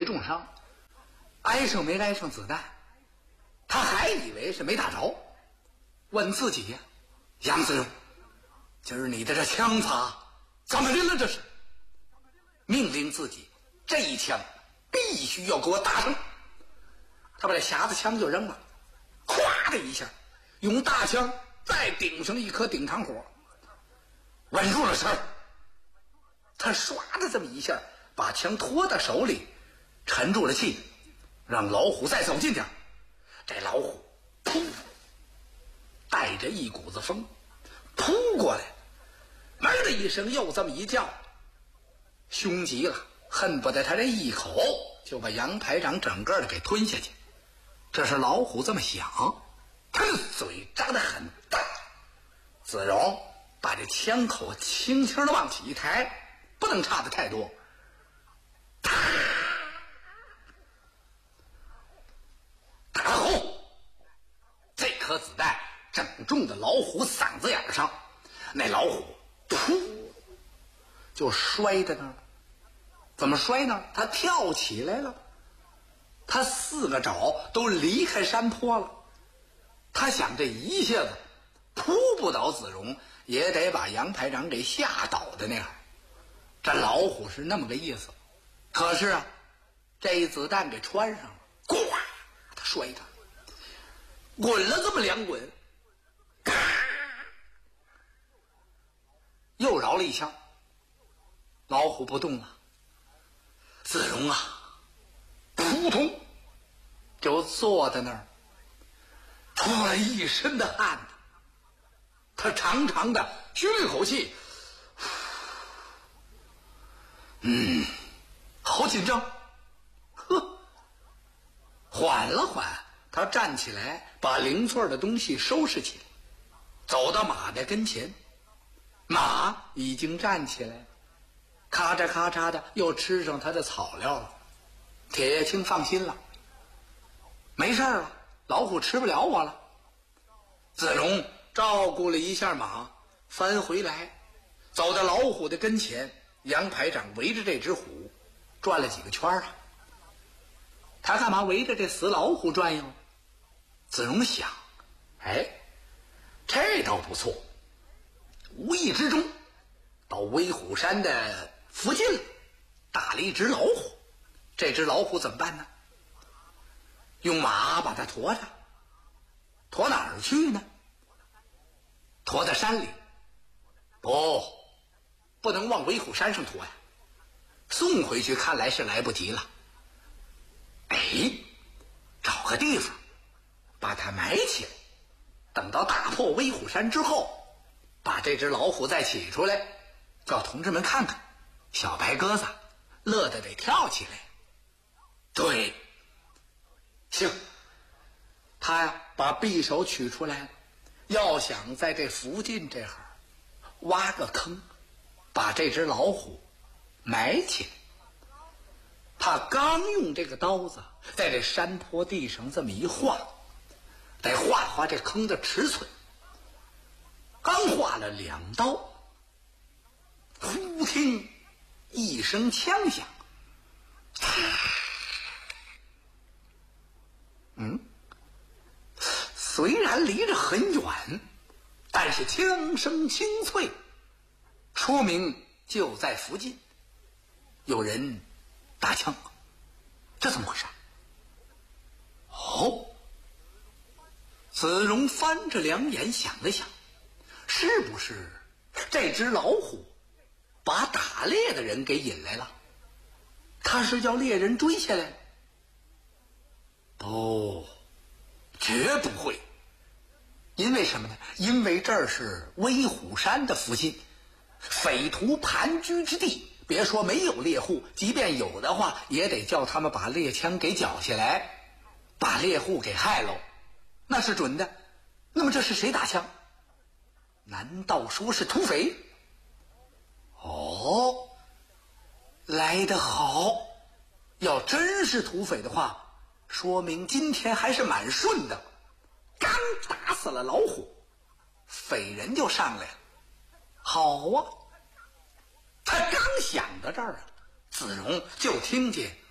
重伤，挨上没挨上子弹，他还以为是没打着，问自己呀：“杨子荣，今儿你的这枪法怎么的了？这是？”命令自己这一枪必须要给我打成。他把这匣子枪就扔了，咵的一下，用大枪再顶上一颗顶膛火，稳住了身儿。他唰的这么一下，把枪托到手里，沉住了气，让老虎再走近点。这老虎噗，带着一股子风扑过来，门的一声又这么一叫，凶极了，恨不得他这一口就把杨排长整个的给吞下去。这是老虎这么想，他的嘴张得很大。子荣把这枪口轻轻的往起一抬，不能差的太多。打后，这颗子弹正中的老虎嗓子眼上，那老虎噗就摔在那儿。怎么摔呢？他跳起来了，他四个爪都离开山坡了。他想这一下子扑不倒子荣，也得把杨排长给吓倒的那样。这老虎是那么个意思。可是啊，这一子弹给穿上了，呱，他摔他，滚了这么两滚，咔，又饶了一枪，老虎不动了。子荣啊，扑通就坐在那儿，出了一身的汗。他长长的吁了一口气，好紧张。缓了缓，他站起来，把零碎的东西收拾起来，走到马的跟前。马已经站起来，咔嚓咔嚓的又吃上他的草料了。铁叶青放心了，没事了，老虎吃不了我了。子荣照顾了一下马，翻回来，走到老虎的跟前。杨排长围着这只虎转了几个圈啊。他干嘛围着这死老虎转悠？子荣想，这倒不错。无意之中到威虎山的附近打了一只老虎，这只老虎怎么办呢？用马把它驮着，驮哪儿去呢？驮到山里。不能往威虎山上驮呀，送回去看来是来不及了。找个地方把它埋起来，等到打破威虎山之后，把这只老虎再起出来，叫同志们看看，小白鸽子乐得得跳起来。对，行，他呀把匕首取出来了，要想在这附近这儿挖个坑，把这只老虎埋起来。他刚用这个刀子在这山坡地上这么一画，得画这坑的尺寸。刚画了2刀，忽听一声枪响，虽然离着很远，但是枪声清脆，说明就在附近，有人打枪。这怎么回事？子荣翻着两眼想了想，是不是这只老虎把打猎的人给引来了？他是叫猎人追下来？不，绝不会。因为什么呢？因为这儿是威虎山的附近，匪徒盘踞之地。别说没有猎户，即便有的话，也得叫他们把猎枪给缴下来，把猎户给害喽，那是准的。那么这是谁打枪？难道说是土匪？来得好！要真是土匪的话，说明今天还是蛮顺的。刚打死了老虎，匪人就上来了。好啊！他刚想到这儿啊，子荣就听见